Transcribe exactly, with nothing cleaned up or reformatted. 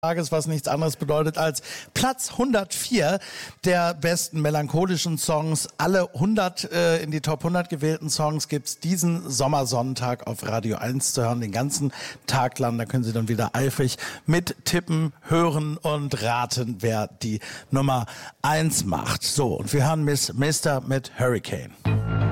Tages, was nichts anderes bedeutet als Platz hundertvier der besten melancholischen Songs. Alle hundert äh, in die Top hundert gewählten Songs gibt's diesen Sommersonntag auf Radio eins zu hören, den ganzen Tag lang. Da können Sie dann wieder eifrig mittippen, hören und raten, wer die Nummer eins macht. So, und wir hören Miss Mister mit Hurricane.